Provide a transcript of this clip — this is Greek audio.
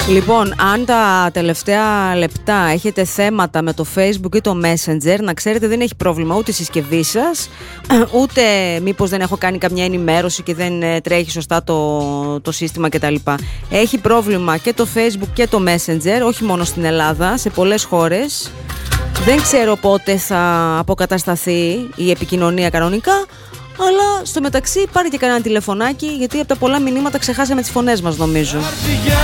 Λοιπόν, αν τα τελευταία λεπτά έχετε θέματα με το Facebook ή το Messenger, να ξέρετε δεν έχει πρόβλημα ούτε η συσκευή σας, ούτε μήπως δεν έχω κάνει καμιά ενημέρωση και δεν τρέχει σωστά το σύστημα κτλ. Έχει πρόβλημα και το Facebook και το Messenger, όχι μόνο στην Ελλάδα, σε πολλές χώρες. Δεν ξέρω πότε θα αποκατασταθεί η επικοινωνία κανονικά, αλλά στο μεταξύ πάρε και κανένα τηλεφωνάκι, γιατί από τα πολλά μηνύματα ξεχάσαμε τις φωνές μας, νομίζω.